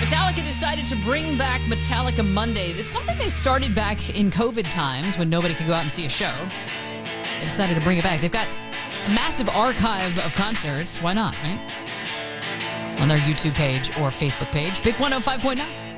Metallica decided to bring back Metallica Mondays. It's something they started back in COVID times when nobody could go out and see a show. They decided to bring it back. They've got a massive archive of concerts. Why not, right? On their YouTube page or Facebook page. Big 105.9.